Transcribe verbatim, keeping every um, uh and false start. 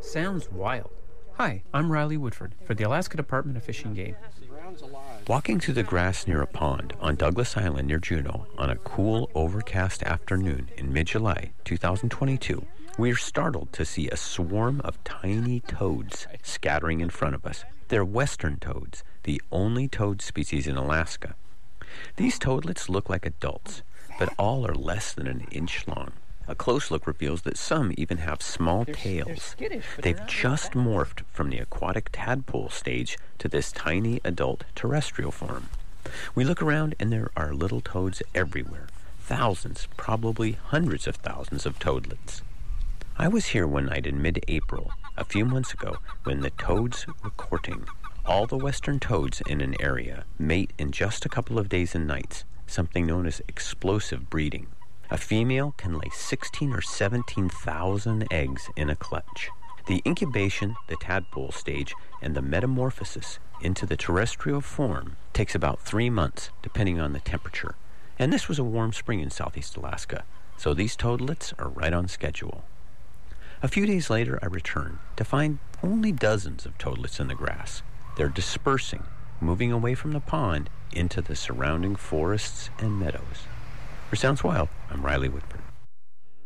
Sounds wild. Hi, I'm Riley Woodford for the Alaska Department of Fish and Game. Walking through the grass near a pond on Douglas Island near Juneau on a cool, overcast afternoon in mid-July two thousand twenty-two, we are startled to see a swarm of tiny toads scattering in front of us. They're western toads, the only toad species in Alaska. These toadlets look like adults, but all are less than an inch long. A close look reveals that some even have small They're, tails. they're skittish, but They've they're not just really bad. morphed from the aquatic tadpole stage to this tiny adult terrestrial form. We look around and there are little toads everywhere. Thousands, probably hundreds of thousands of toadlets. I was here one night in mid-April, a few months ago, when the toads were courting. All the western toads in an area mate in just a couple of days and nights, something known as explosive breeding. A female can lay sixteen or seventeen thousand eggs in a clutch. The incubation, the tadpole stage, and the metamorphosis into the terrestrial form takes about three months, depending on the temperature. And this was a warm spring in southeast Alaska, so these toadlets are right on schedule. A few days later, I return to find only dozens of toadlets in the grass. They're dispersing, moving away from the pond into the surrounding forests and meadows. For Sounds Wild, I'm Riley Woodford.